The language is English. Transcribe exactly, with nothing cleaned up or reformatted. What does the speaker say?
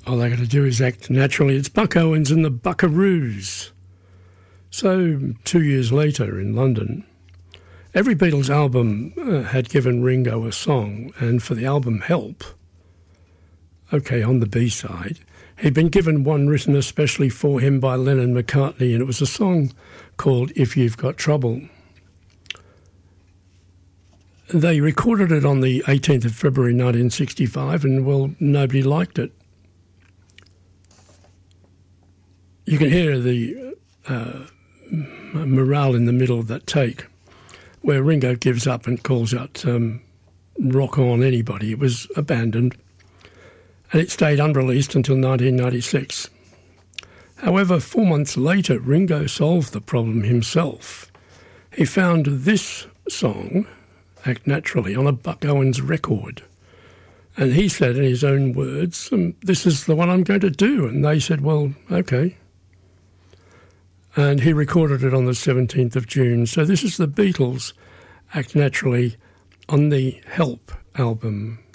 All they got to do is act naturally. It's Buck Owens and the Buckaroos. So two years later in London, every Beatles album uh, had given Ringo a song, and for the album Help, okay, on the B-side, he'd been given one written especially for him by Lennon McCartney, and it was a song called If You've Got Trouble. They recorded it on the eighteenth of February nineteen sixty-five, and, well, nobody liked it. You can hear the uh, morale in the middle of that take, where Ringo gives up and calls out, um, rock on anybody. It was abandoned, and it stayed unreleased until nineteen ninety-six. However, four months later, Ringo solved the problem himself. He found this song, Act Naturally, on a Buck Owens record. And he said in his own words, um, this is the one I'm going to do. And they said, well, okay. And he recorded it on the seventeenth of June. So this is the Beatles, Act Naturally, on the Help album.